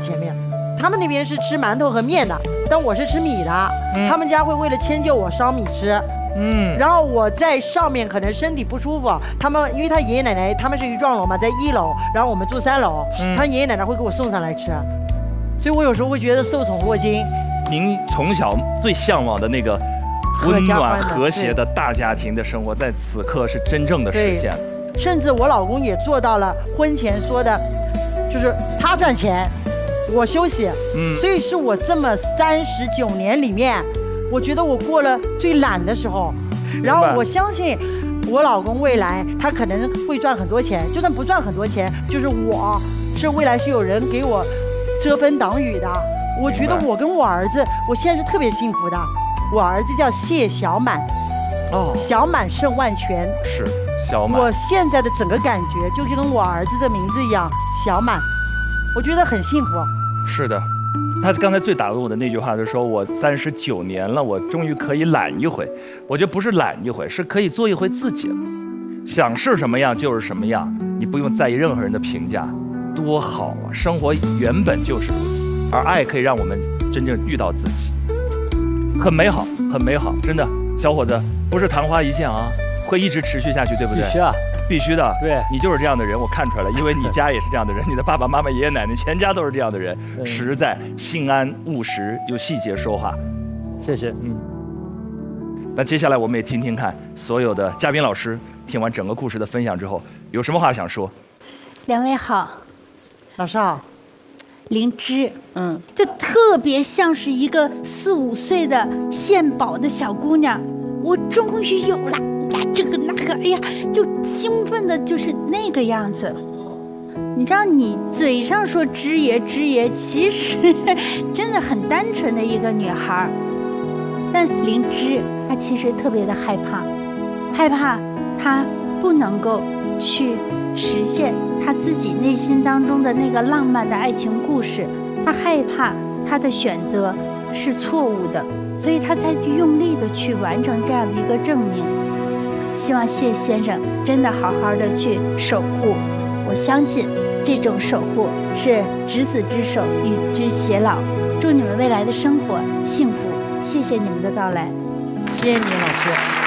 前面。他们那边是吃馒头和面的，但我是吃米的。他们家会为了迁就我烧米吃。然后我在上面可能身体不舒服，他们因为他爷爷奶奶他们是一幢楼嘛，在1楼，然后我们住3楼，他爷爷奶奶会给我送上来吃，所以我有时候会觉得受宠若惊。 您从小最向往的那个温暖和谐的大家庭的生活，在此刻是真正的实现了。 甚至我老公也做到了婚前说的，就是他赚钱，我休息。所以是我这么39年里面，我觉得我过了最懒的时候。然后我相信我老公未来他可能会赚很多钱，就算不赚很多钱，就是我是未来是有人给我遮风挡雨的。我觉得我跟我儿子，我现在是特别幸福的。我儿子叫谢小满，小满胜万全， 是小满。 我现在的整个感觉就跟我儿子的名字一样，小满，我觉得很幸福。 是的，他刚才最打动我的那句话就是说，我39年了，我终于可以懒一回。我觉得不是懒一回，是可以做一回自己了，想是什么样就是什么样，你不用在意任何人的评价，多好啊！生活原本就是如此，而爱可以让我们真正遇到自己，很美好，很美好，真的，小伙子，不是昙花一现啊，会一直持续下去，对不对？ 必须啊， 必须的。 对， 你就是这样的人，我看出来了，因为你家也是这样的人，你的爸爸妈妈、爷爷奶奶全家都是这样的人，实在、心安、务实，有细节说话。 谢谢。 那接下来我们也听听看，所有的嘉宾老师听完整个故事的分享之后，有什么话想说？ 两位好， 老师好。 灵芝，就特别像是一个4、5岁的献宝的小姑娘，我终于有了呀，这个那个，哎呀，就兴奋的就是那个样子。你知道，你嘴上说芝爷芝爷，其实真的很单纯的一个女孩，但灵芝她其实特别的害怕她不能够去实现他自己内心当中的那个浪漫的爱情故事，他害怕他的选择是错误的，所以他才用力的去完成这样的一个证明。希望谢先生真的好好的去守护，我相信这种守护是执子之手，与之偕老。祝你们未来的生活幸福，谢谢你们的到来。 谢谢你，老师。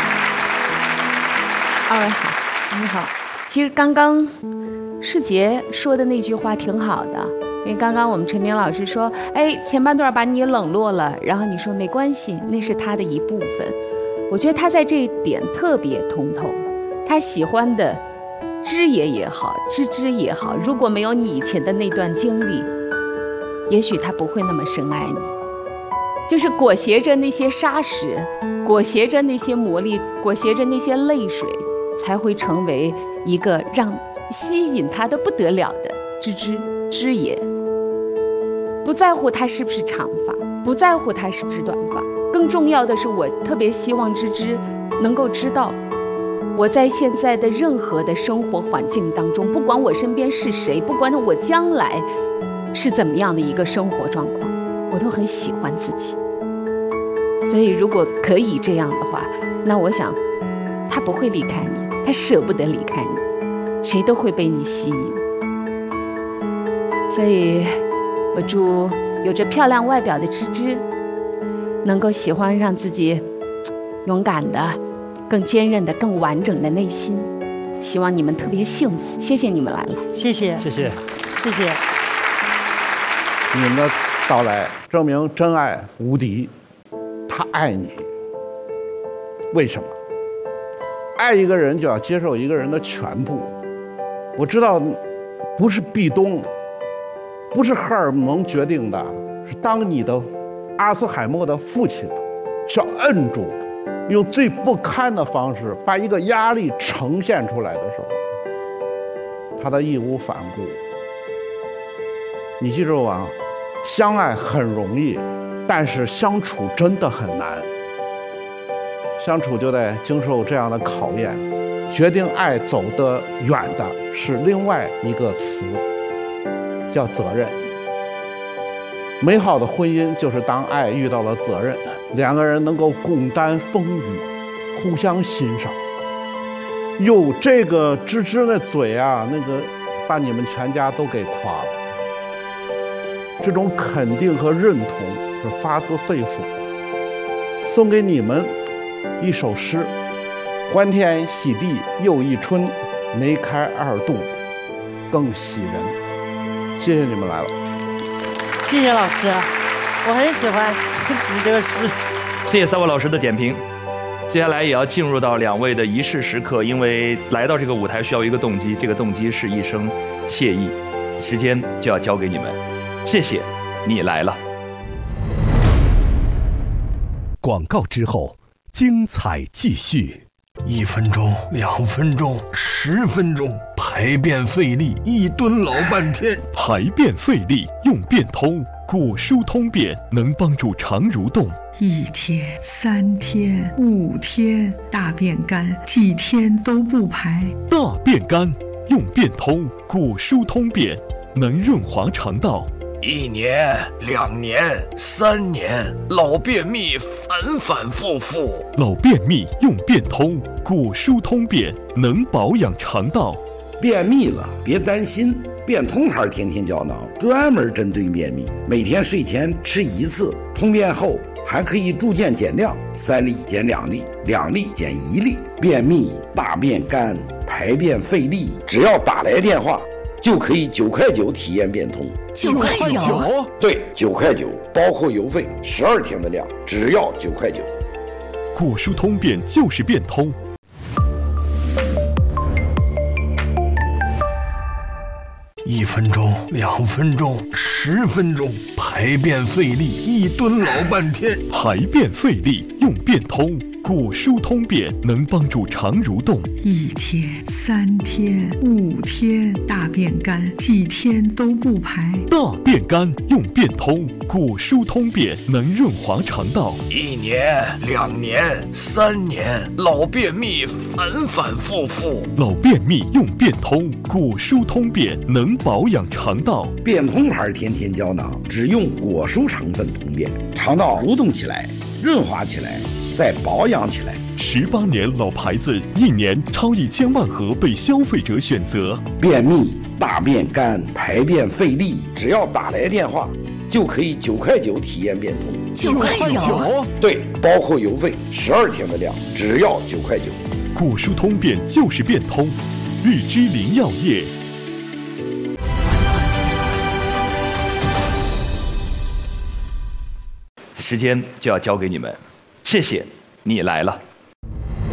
二位好，你好。其实刚刚世杰说的那句话挺好的，因为刚刚我们陈明老师说，前半段把你冷落了，然后你说没关系，那是他的一部分。我觉得他在这一点特别通透，他喜欢的芝爷也好，芝芝也好，如果没有你以前的那段经历，也许他不会那么深爱你。就是裹挟着那些沙石，裹挟着那些磨砺，裹挟着那些泪水，才会成为一个让吸引他的不得了的芝爷。不在乎他是不是长发，不在乎他是不是短发，更重要的是，我特别希望芝能够知道，我在现在的任何的生活环境当中，不管我身边是谁，不管我将来是怎么样的一个生活状况，我都很喜欢自己。所以如果可以这样的话，那我想他不会离开你，他舍不得离开你，谁都会被你吸引。所以我祝有着漂亮外表的芝能够喜欢上自己勇敢的、更坚韧的、更完整的内心。希望你们特别幸福，谢谢你们来了。 谢谢。 你们的到来证明真爱无敌，他爱你。为什么？爱一个人就要接受一个人的全部。我知道不是壁咚，不是荷尔蒙决定的，是当你的阿斯海默的父亲需要摁住，用最不堪的方式把一个压力呈现出来的时候，他的义无反顾。你记住啊，相爱很容易，但是相处真的很难。相处就得经受这样的考验。决定爱走得远的是另外一个词，叫责任。美好的婚姻就是当爱遇到了责任，两个人能够共担风雨，互相欣赏。哟，这个芝芝那嘴啊，那个把你们全家都给夸了。 这种肯定和认同是发自肺腑的。送给你们一首诗：欢天喜地又一春，梅开二度更喜人。谢谢你们来了。 谢谢老师，我很喜欢你这个诗。 谢谢3位老师的点评。接下来也要进入到2位的仪式时刻，因为来到这个舞台需要一个动机，这个动机是一声谢意。时间就要交给你们，谢谢你来了。 广告之后，精彩继续。 1分钟、2分钟、10分钟，排便费力，一蹲老半天。 排便费力用便通，果蔬通便能帮助肠蠕动。 1天、3天、5天，大便干，几天都不排。 大便干用便通，果蔬通便能润滑肠道。 1年、2年、3年，老便秘反反复复。 老便秘用便通，果蔬通便能保养肠道。 便秘了别担心，便通牌天天胶囊专门针对便秘，每天睡前吃1次，通便后还可以逐渐减量，3粒减2粒，2粒减1粒。便秘、大便干、排便费力，只要打来电话就可以9块9体验便通。 9块9？ 对，9块9，包括邮费，12天的量，只要9块9。 果蔬通便就是便通。 1分钟、2分钟、10分钟，排便费力，一蹲老半天。 排便费力用便通，果蔬通便能帮助肠蠕动。 1天、3天、5天，大便干，几天都不排。 大便干用便通，果蔬通便能润滑肠道。 1年、2年、3年，老便秘反反复复。 老便秘用便通，果蔬通便能保养肠道。 便通牌天天胶囊只用果蔬成分通便，肠道蠕动起来，润滑起来，再保养起来。 18年老牌子，1年超1000万盒被消费者选择。 便秘、大便干、排便费力，只要打来电话就可以9块9体验便通。 9块9？ 对，包括邮费，12天的量，只要9块9。 果蔬通便就是便通，日之林药业。 时间就要交给你们，谢谢你来了。